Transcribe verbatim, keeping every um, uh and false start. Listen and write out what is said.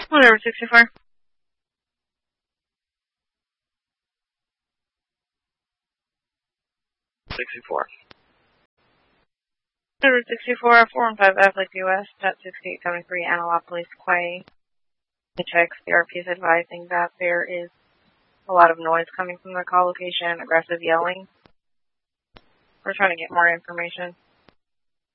Whatever, sixty-four. sixty-four. Whatever, sixty-four, four one five F Lake U S, at sixty-eight seventy-three Antelopolis Quay. The check, C R P is advising that there is a lot of noise coming from the call location, aggressive yelling. We're trying to get more information.